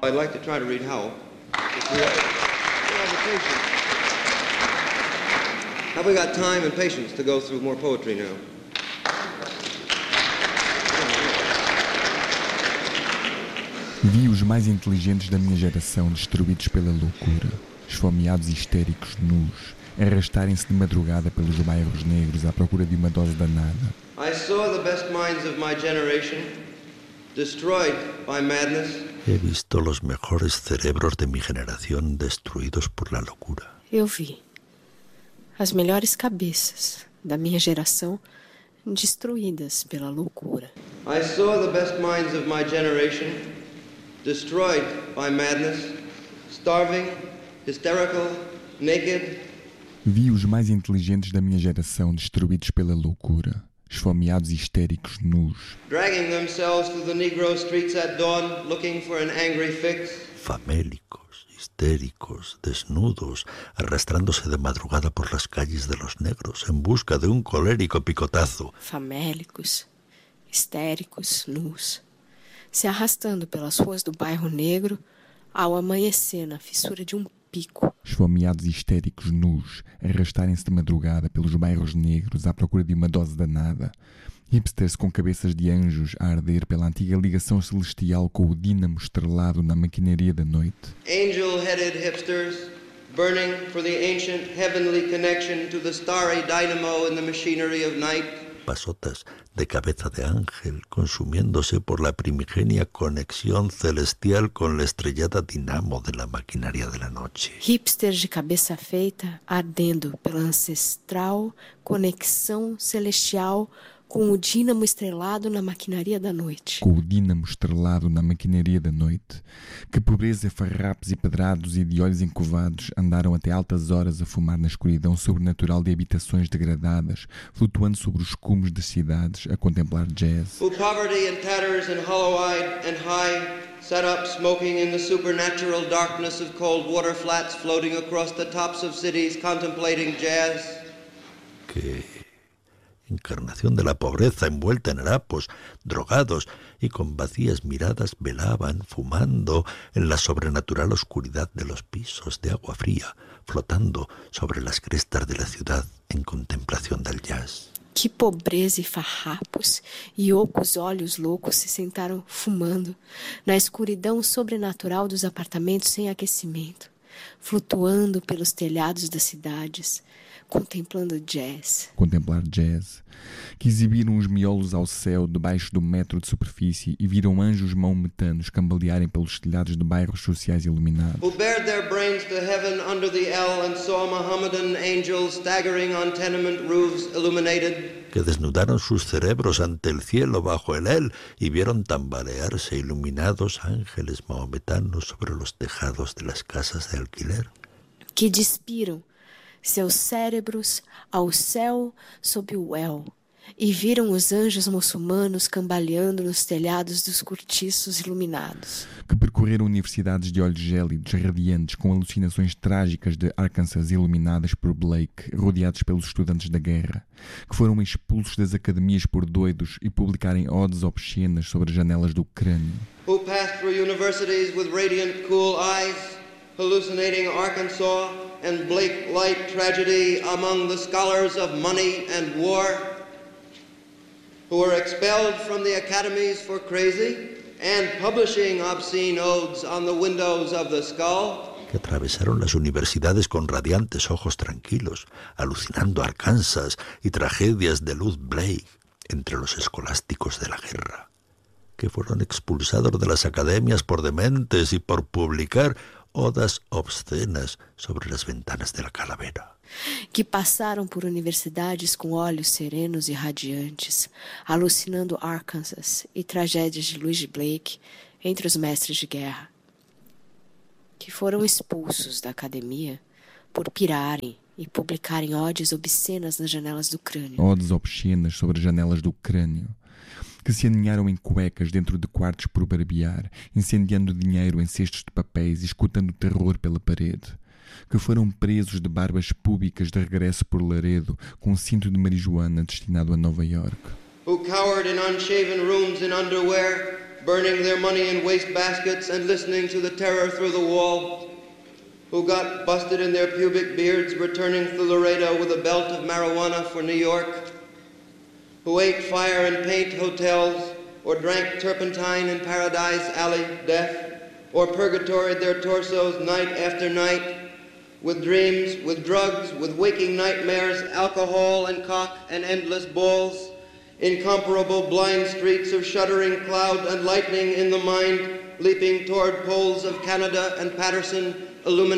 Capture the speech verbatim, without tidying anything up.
I'd like to try to read Howl. If we have, we have the patience. Have we got time and patience to go through more poetry now? Vi os mais inteligentes da minha geração destruídos pela loucura, esfomeados e histéricos nus, arrastarem-se de madrugada pelos bairros negros à procura de uma dose danada. I saw the best minds of my generation destroyed by madness. He visto los mejores cerebros de mi generación destruidos por la locura. Eu vi as melhores cabeças da minha geração destruídas pela loucura. I saw the best minds of my generation destroyed by madness, starving, hysterical, naked. Vi os mais inteligentes da minha geração destruídos pela loucura, esfomeados e histéricos nus, dragging themselves through the Negro streets at dawn, looking for an angry fix. Famélicos, histéricos, desnudos, arrastrándose de madrugada por las calles de los negros en busca de un colérico picotazo. Famélicos, histéricos, nus, se arrastando pelas ruas do bairro negro ao amanhecer na fissura de um pico. Esfomeados e histéricos nus, arrastarem-se de madrugada pelos bairros negros à procura de uma dose danada. Hipsters com cabeças de anjos a arder pela antiga ligação celestial com o dínamo estrelado na maquinaria da noite. Angel-headed hipsters burning for the ancient heavenly connection to the starry dynamo in the machinery of night. Pasotas de cabeza de ángel consumiéndose por la primigenia conexión celestial con la estrellada dinamo de la maquinaria de la noche. Hipsters de cabeça feita ardendo pela ancestral conexão celestial com o dínamo estrelado na maquinaria da noite. Com o dínamo estrelado na maquinaria da noite. Que pobreza, farrapos e pedrados e de olhos encovados andaram até altas horas a fumar na escuridão sobrenatural de habitações degradadas, flutuando sobre os cumes das cidades, a contemplar jazz. Who poverty and tatters and hollow-eyed and high sat up smoking in the supernatural darkness of cold water flats floating across the tops of cities contemplating jazz. Que encarnación de la pobreza envuelta en harapos, drogados y con vacías miradas velaban, fumando en la sobrenatural oscuridad de los pisos de agua fría, flotando sobre las crestas de la ciudad en contemplación del jazz. Que pobreza e farrapos e ocos olhos loucos se sentaram fumando na escuridão sobrenatural dos apartamentos sem aquecimento, flutuando pelos telhados das cidades, contemplando jazz. Contemplar jazz. Que exibiram os miolos ao céu debaixo do metro de superfície e viram anjos maometanos cambalearem pelos telhados de bairros sociais iluminados. Who bared their brains to heaven under the L and saw Mohammedan angels staggering on tenement roofs illuminated. Que desnudaron sus cerebros ante el cielo bajo el El y vieron tambalearse iluminados ángeles mahometanos sobre los tejados de las casas de alquiler. Que despiram seus cérebros ao céu sob o El e viram os anjos muçulmanos cambaleando nos telhados dos cortiços iluminados. Que percorreram universidades de olhos gélidos, radiantes, com alucinações trágicas de Arkansas iluminadas por Blake, rodeados pelos estudantes da guerra. Que foram expulsos das academias por doidos e publicarem odes obscenas sobre as janelas do crânio. Who passed through universities with radiant, cool eyes, hallucinating Arkansas and Blake light tragedy among the scholars of money and war, who were expelled from the academies for crazy and publishing obscene odes on the windows of the skull. Que atravesaron las universidades con radiantes ojos tranquilos, alucinando Arkansas y tragedias de Luz Blake entre los escolásticos de la guerra. Que fueron expulsados de las academias por dementes y por publicar odas obscenas sobre las ventanas de la calavera. Que passaram por universidades com olhos serenos e radiantes, alucinando Arkansas e tragédias de Louis Blake entre os mestres de guerra. Que foram expulsos da academia por pirarem e publicarem odes obscenas nas janelas do crânio. Odes obscenas sobre as janelas do crânio. Que se aninharam em cuecas dentro de quartos por barbear, incendiando dinheiro em cestos de papéis e escutando terror pela parede. Que foram presos de barbas públicas de regresso por Laredo com um cinto de marijuana destinado a Nova York. Who cowered in unshaven rooms in underwear, burning their money in wastebaskets and listening to the terror through the wall, who got busted in their pubic beards returning through Laredo with a belt of marijuana for New York, who ate fire and paint hotels or drank turpentine in Paradise Alley death, or purgatoried their torsos night after night with dreams, with drugs, with waking nightmares, alcohol and cock and endless balls, incomparable blind streets of shuddering cloud and lightning in the mind, leaping toward poles of Canada and Patterson, illuminating